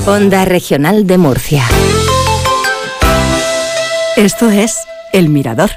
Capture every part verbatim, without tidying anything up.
Onda Regional de Murcia. Esto es El Mirador.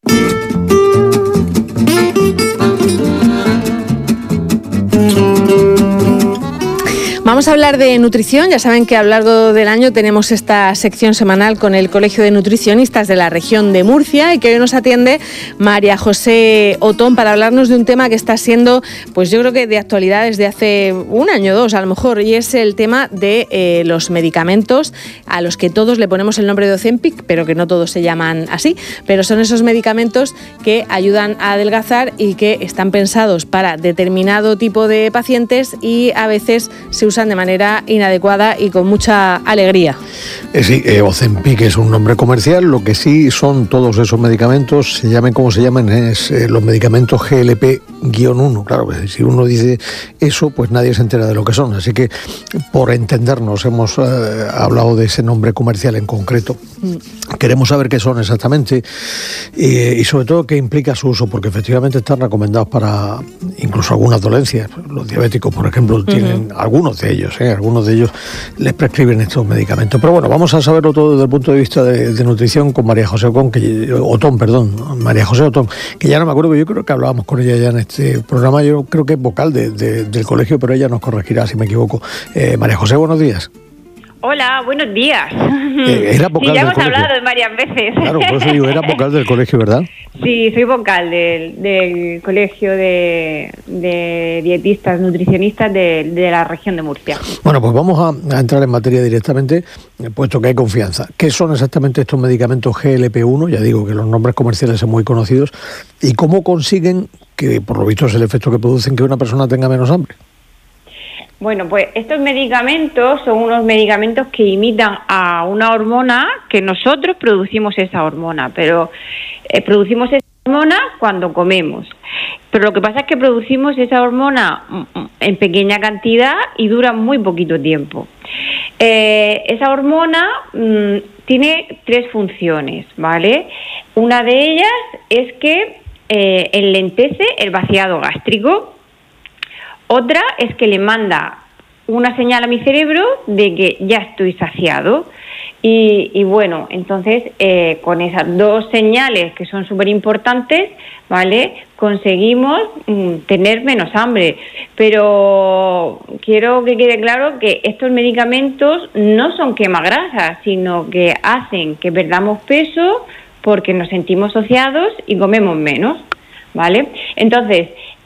Vamos a hablar de nutrición. Ya saben que a lo largo del año tenemos esta sección semanal con el Colegio de Nutricionistas de la región de Murcia, y que hoy nos atiende María José Otón para hablarnos de un tema que está siendo, pues yo creo que de actualidad desde hace un año o dos a lo mejor, y es el tema de eh, los medicamentos a los que todos le ponemos el nombre de Ozempic, pero que no todos se llaman así, pero son esos medicamentos que ayudan a adelgazar y que están pensados para determinado tipo de pacientes y a veces se usan de manera inadecuada y con mucha alegría. Eh, sí, eh, Ozempic es un nombre comercial. Lo que sí son todos esos medicamentos, se llamen como se llamen, es eh, los medicamentos G L P uno. Claro, pues, si uno dice eso, pues nadie se entera de lo que son. Así que, por entendernos, hemos eh, hablado de ese nombre comercial en concreto. Mm. Queremos saber qué son exactamente eh, y sobre todo qué implica su uso, porque efectivamente están recomendados para incluso algunas dolencias. Los diabéticos, por ejemplo, uh-huh. tienen algunos de ellos, ¿eh? algunos de ellos les prescriben estos medicamentos. Pero bueno, vamos a saberlo todo desde el punto de vista de, de nutrición con María José Otón, que, Otón, perdón, María José Otón, que ya no me acuerdo, yo creo que hablábamos con ella ya en este programa. Yo creo que es vocal de, de, del colegio, pero ella nos corregirá si me equivoco. Eh, María José, buenos días. Hola, buenos días. Eh, era vocal sí, ya hemos del hablado colegio. varias veces. Claro, por eso digo, era vocal del colegio, ¿verdad? Sí, soy vocal del, del colegio de, de dietistas, nutricionistas de, de la región de Murcia. Bueno, pues vamos a, a entrar en materia directamente, puesto que hay confianza. ¿Qué son exactamente estos medicamentos G L P uno? Ya digo que los nombres comerciales son muy conocidos. ¿Y cómo consiguen, que por lo visto es el efecto que producen, que una persona tenga menos hambre? Bueno, pues estos medicamentos son unos medicamentos que imitan a una hormona, que nosotros producimos esa hormona, pero eh, producimos esa hormona cuando comemos. Pero lo que pasa es que producimos esa hormona en pequeña cantidad y dura muy poquito tiempo. Eh, esa hormona mmm, tiene tres funciones, ¿vale? Una de ellas es que eh, enlentece el vaciado gástrico. Otra es que le manda una señal a mi cerebro de que ya estoy saciado. Y, y bueno, entonces eh, con esas dos señales que son súper importantes, ¿vale?, conseguimos mm, tener menos hambre. Pero quiero que quede claro que estos medicamentos no son quemagrasas, sino que hacen que perdamos peso porque nos sentimos saciados y comemos menos, ¿vale? Entonces,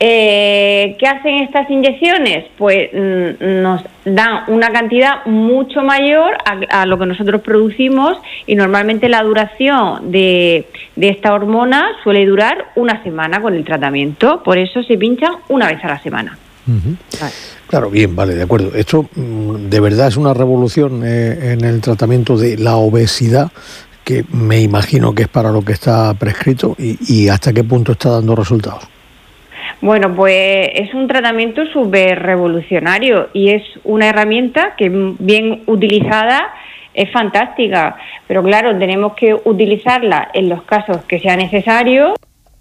eh, ¿qué hacen estas inyecciones? Pues mm, nos dan una cantidad mucho mayor a, a lo que nosotros producimos, y normalmente la duración de, de esta hormona suele durar una semana con el tratamiento. Por eso se pinchan una vez a la semana. Uh-huh. Vale. Claro, bien, vale, de acuerdo. Esto mm, de verdad es una revolución eh, en el tratamiento de la obesidad, que me imagino que es para lo que está prescrito, y, y hasta qué punto está dando resultados. Bueno, pues es un tratamiento súper revolucionario y es una herramienta que, bien utilizada, es fantástica. Pero claro, tenemos que utilizarla en los casos que sea necesario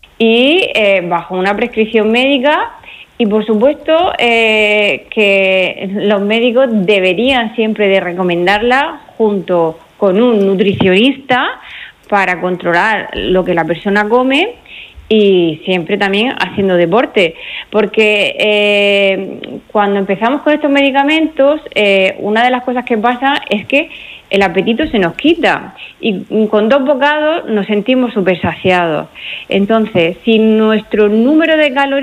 y eh, bajo una prescripción médica. Y por supuesto eh, que los médicos deberían siempre de recomendarla junto con un nutricionista para controlar lo que la persona come, y siempre también haciendo deporte, porque eh, cuando empezamos con estos medicamentos, eh, una de las cosas que pasa es que el apetito se nos quita y con dos bocados nos sentimos súper saciados. Entonces, si nuestro número de calorías